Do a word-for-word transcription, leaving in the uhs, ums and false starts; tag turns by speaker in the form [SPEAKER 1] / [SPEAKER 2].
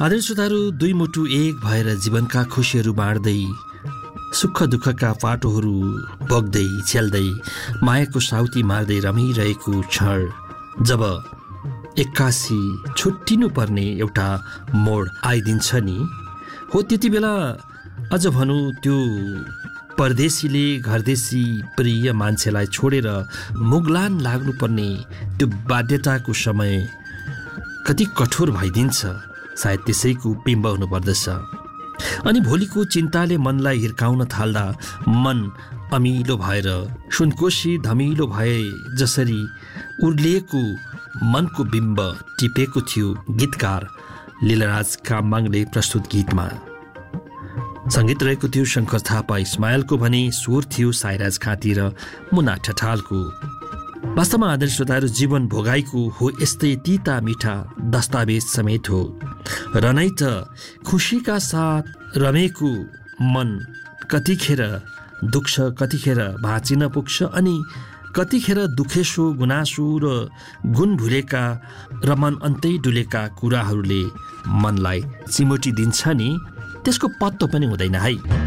[SPEAKER 1] आदरणीय श्रोताहरू, दुई मुटु एक भएर जीवनका खुसीहरू बाँड्दै सुख दुःखका पाटोहरू बग्दै छेल्दै मायाको साउती मार्दै रमिरहेको क्षण जब एक्कासी छुट्टिनु पर्ने एउटा मोड आइदिन्छ नि, हो त्यति बेला अझ भनौँ त्यो परदेशीले घरदेशी प्रिय मान्छेलाई छोडेर मुगलान लाग्नुपर्ने त्यो बाध्यताको समय कति कठोर भइदिन्छ। सायद त्यसैको बिम्ब हुनुपर्दछ। अनि भोलिको चिन्ताले मनलाई हिर्काउन थाल्दा मन अमिलो भएर सुनकोशी धमिलो भए जसरी उर्लिएको मनको बिम्ब टिपेको थियो गीतकार लीलाराज कामबाङले प्रस्तुत गीतमा। सङ्गीत रहेको थियो शङ्कर थापा इस्माइलको भने स्वर थियो साइराज खाँती र मुना ठठालको। वास्तवमा आदरणीय श्रोताहरू, जीवन भोगाइको हो यस्तै तिता मिठा दस्तावेज समेत हो। र नै त खुसीका साथ रमेको मन कतिखेर दुख्छ, कतिखेर भाँचिन पुग्छ, अनि कतिखेर दुखेसो गुनासो र गुण भुलेका र मन अन्तै डुलेका कुराहरूले मनलाई चिमोटी दिन्छ नि, त्यसको पत्तो पनि हुँदैन है।